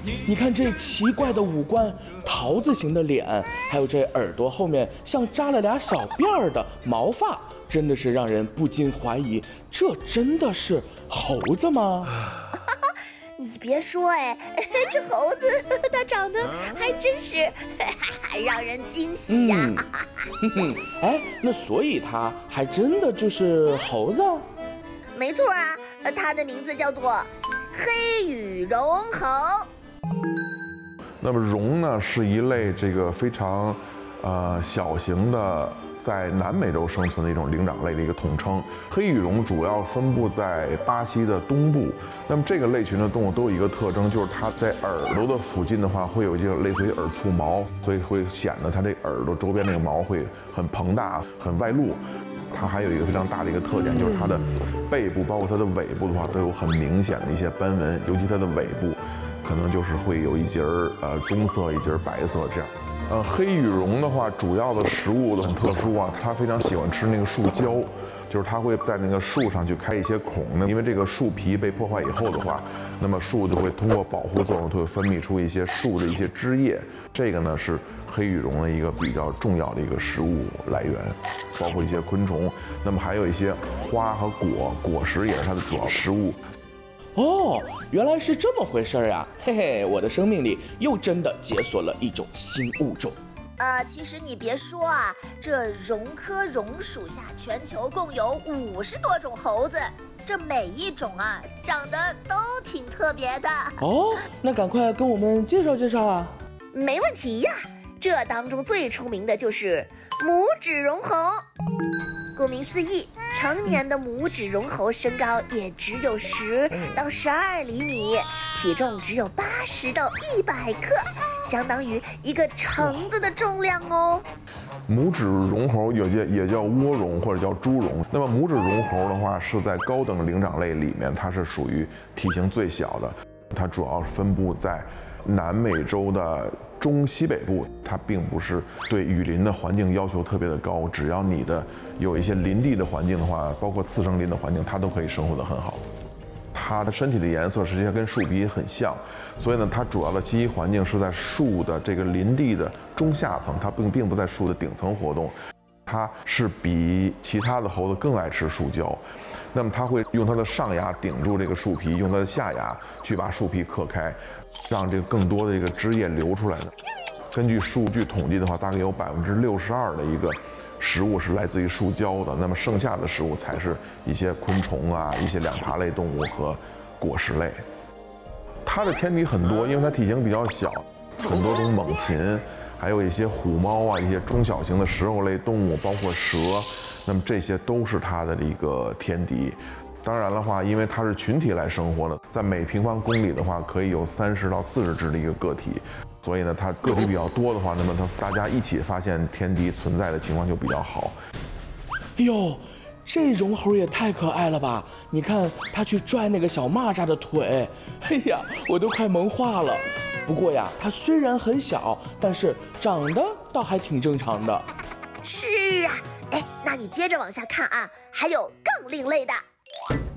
你看这奇怪的五官，桃子形的脸，还有这耳朵后面像扎了俩小辫儿的毛发，真的是让人不禁怀疑，这真的是猴子吗？ 你别说哎，这猴子它长得还真是让人惊喜呀。 哎，那所以它还真的就是猴子？ 没错啊，它的名字叫做黑羽绒猴。 那么绒呢是一类这个非常小型的在南美洲生存的一种灵长类的一个统称。黑羽绒主要分布在巴西的东部。那么这个类群的动物都有一个特征，就是它在耳朵的附近的话会有一些类似于耳簇毛，所以会显得它这耳朵周边那个毛会很膨大、很外露。它还有一个非常大的一个特点，就是它的背部包括它的尾部的话都有很明显的一些斑纹，尤其它的尾部可能就是会有一节棕色一节白色这样。黑羽绒的话，主要的食物很特殊啊，它非常喜欢吃那个树胶，就是它会在那个树上去开一些孔呢，因为这个树皮被破坏以后的话，那么树就会通过保护作用，它会分泌出一些树的一些汁液，这个呢是黑羽绒的一个比较重要的一个食物来源，包括一些昆虫，那么还有一些花和果实也是它的主要食物。 哦，原来是这么回事呀！嘿嘿，我的生命里又真的解锁了一种新物种。 其实你别说啊，这榕科榕属下全球共有50多种猴子，这每一种啊长得都挺特别的。 哦，那赶快跟我们介绍介绍啊！ 没问题呀，这当中最出名的就是拇指绒猴。顾名思义，成年的拇指绒猴身高也只有10到12厘米，体重只有80到100克，相当于一个橙子的重量哦。 拇指绒猴也叫蜗绒或者叫猪绒。那么拇指绒猴的话是在高等灵长类里面，它是属于体型最小的，它主要分布在南美洲的中西北部，它并不是对雨林的环境要求特别的高，只要你的有一些林地的环境的话，包括次生林的环境，它都可以生活得很好。它的身体的颜色实际上跟树皮很像，所以呢，它主要的栖息环境是在树的这个林地的中下层，它并不在树的顶层活动。它是比其他的猴子更爱吃树胶，那么它会用它的上牙顶住这个树皮，用它的下牙去把树皮嗑开，让这个更多的这个汁液流出来的。根据数据统计的话，大概有62%的一个食物是来自于树胶的，那么剩下的食物才是一些昆虫啊、一些两爬类动物和果实类。它的天敌很多，因为它体型比较小，很多种猛禽，还有一些虎猫啊，一些中小型的食肉类动物，包括蛇，那么这些都是它的一个天敌。当然的话，因为它是群体来生活的，在每平方公里的话，可以有30到40只的一个个体，所以呢，它个体比较多的话，那么大家一起发现天敌存在的情况就比较好。 哎呦，这绒猴也太可爱了吧！你看它去拽那个小蚂蚱的腿，哎呀，我都快萌化了。不过呀，它虽然很小，但是长得倒还挺正常的。 是啊，哎，那你接着往下看啊，还有更另类的。